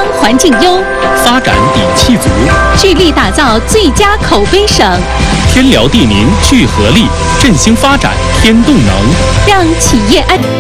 康环境优， 发展底气足， 聚力打造最佳口碑省。 天辽地宁聚合力，振兴发展添动能， 让企业安。